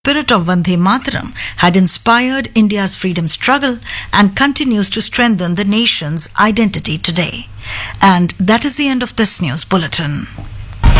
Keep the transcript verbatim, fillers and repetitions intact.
spirit of Vande Mataram had inspired India's freedom struggle and continues to strengthen the nation's identity today. And that is the end of this news bulletin.